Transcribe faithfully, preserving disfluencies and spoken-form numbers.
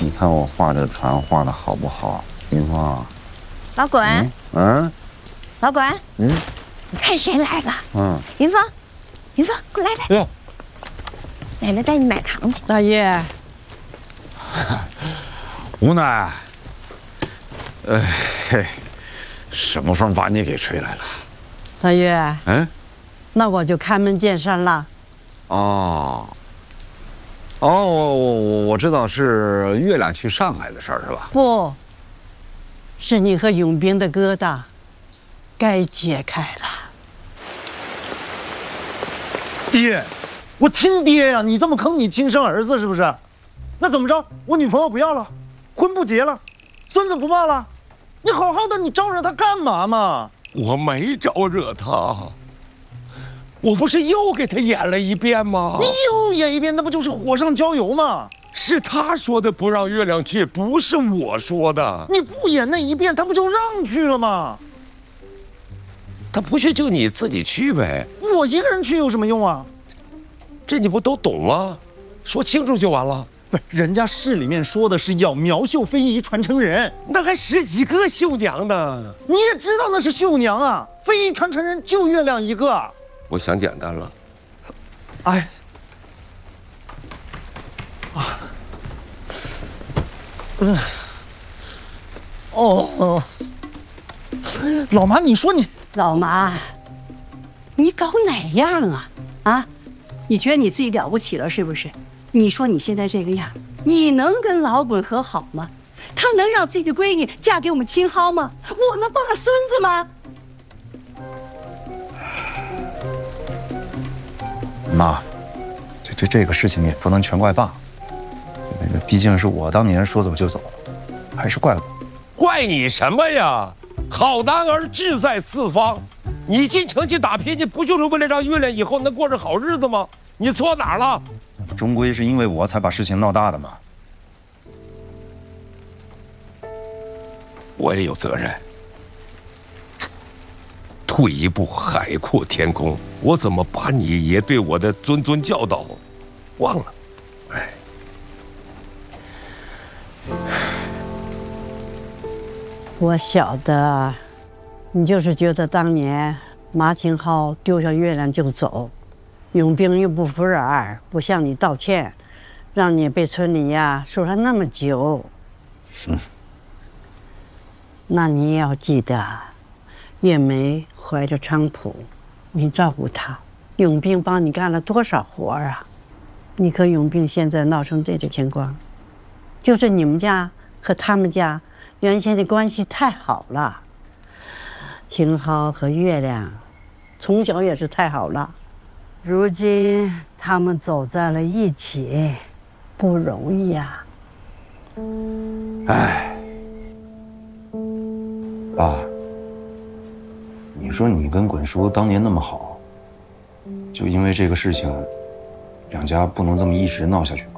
你看我画这船画的好不好，云芳？ 老滚！ 嗯，嗯老滚！ 嗯， 你看谁来了？ 嗯， 云芳，云芳，过来来。 哎呦， 奶奶带你买糖去。 大爷， 无奈，哎嘿，什么风把你给吹来了？ 大爷， 嗯， 那我就开门见山了。 哦，哦，我我我我知道是月亮去上海的事儿是吧？ 不，是你和永兵的疙瘩，该解开了。 爹，我亲爹呀！你这么坑你亲生儿子是不是？那怎么着？我女朋友不要了，婚不结了，孙子不抱了，你好好的，你招惹他干嘛嘛？ 我没招惹他，我不是又给他演了一遍吗？ 你又演一遍，那不就是火上浇油吗？ 是他说的不让月亮去，不是我说的。 你不演那一遍，他不就让去了吗？ 他不去就你自己去呗， 我一个人去有什么用啊？ 这你不都懂吗？说清楚就完了。 不是，人家市里面说的是要苗绣非遗传承人， 那还十几个绣娘呢。 你也知道那是绣娘啊，非遗传承人就月亮一个。 我想简单了。 哎，啊，嗯，哦哦，老妈，你说你老妈，你搞哪样啊？啊，你觉得你自己了不起了是不是？你说你现在这个样，你能跟老滚和好吗？他能让自己的闺女嫁给我们青蒿吗？我能抱他孙子吗？ 妈，这这这个事情也不能全怪爸，那个毕竟是我当年说走就走，还是怪我。 怪你什么呀？好男儿志在四方，你进城去打拼，你不就是为了让月亮以后能过上好日子吗？你错哪儿了？ 终归是因为我才把事情闹大的嘛。 我也有责任。退一步，海阔天空。我怎么把你爷对我的谆谆教导忘了？哎， 我晓得，你就是觉得当年马青蒿丢下月亮就走，永兵又不服软，不向你道歉，让你被村里呀说了那么久。 嗯， 那你也要记得，月梅怀着菖蒲，你照顾她，永兵帮你干了多少活啊？你和永兵现在闹成这种情况，就是你们家和他们家原先的关系太好了。青蒿和月亮从小也是太好了，如今他们走在了一起，不容易呀。 哎，爸，你说你跟滚叔当年那么好，就因为这个事情，两家不能这么一直闹下去吗？